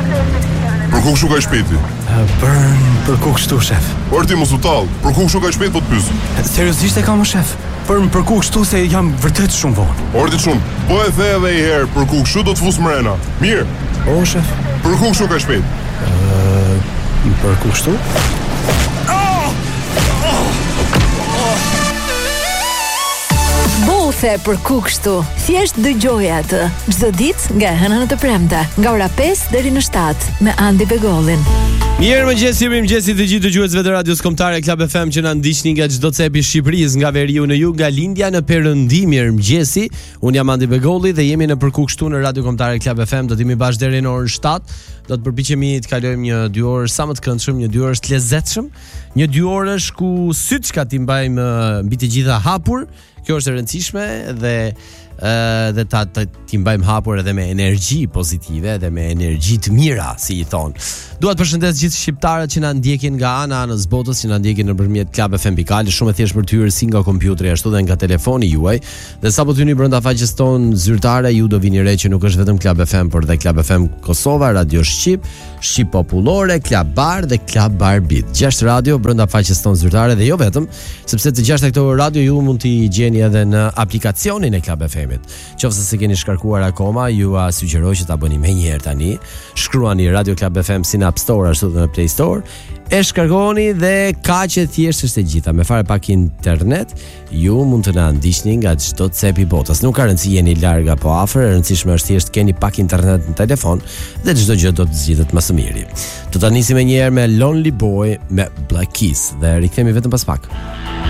Për ku kështu ka shpejti? Për ku kështu, shef? Orti mos u tall, për ku kështu ka shpejt po të pyes. Seriozisht e kam, shef? Për ku kështu se jam vërtet shumë vonë. Orti shumë, po e the edhe një herë, për ku kështu do të fus mrena. Mirë. O, shef? Për ku kështu ka shpejt? Për ku kështu? Bothe për ku kështu. Thjesht dëgjoje atë çdo ditë nga e hëna në të premte, nga ora 5 deri në 7 me Andi Begollin. Mirëmëngjes të gjithë dëgjuesve të radios kombëtare Club FM që na ndiqni nga çdo cep i Shqipërisë, nga veriu në jug, nga lindja në perëndi. Mirëmëngjesi. Un jam Andi Begolli dhe jemi në Për ku kështu në Radio Kombëtare Club FM. Do të jemi bashkë deri në orën 7. Do të përpiqemi të kalojmë një 2 orë sa më të këndshëm, një 2 orë të lezetshëm, një 2 orësh ku syçka ti mbajmë mbi të gjitha hapur. Kjo është e rëndësishme dhe ti mbajmë hapur edhe me energji pozitive dhe me energji të mira, si i thon. Dua të përshëndes gjithë shqiptarët që na ndjekin nga anës botës, që na ndjekin nëpërmjet Club FM Pikal, shumë e thjeshtë për të hyrë si nga kompjuteri ashtu dhe nga telefoni juaj. Dhe sapo të hyni brenda faqes tonë zyrtare, ju do vini re që nuk është vetëm Club FM, por dhe Club FM Kosova, Radio Shqip, Shqip Popullore, Club Bar dhe Club Bar Beat. 6 radio brenda faqes tonë zyrtare dhe jo vetëm, sepse të 6 këto radio ju mund t'i gjeni edhe në aplikacionin e Club FM-it. Qofse se keni shkarkuar akoma, ju sugjeroj që ta bëni menjëherë tani. Shkruani Radio Club FM si në App Store ashtu dhe në Play Store. E shkarkoni dhe kaq e thjesht është e gjitha. Me fare pak internet, ju mund të na ndiqni nga çdo cep i botës. Nuk ka rëndësi jeni larg apo afër, e rëndësishme është thjesht keni pak internet në telefon dhe çdo gjë do të zgjidhet më së miri. Do ta nisim një herë me Lonely Boy me Black Keys dhe rikthehemi vetëm pas pak.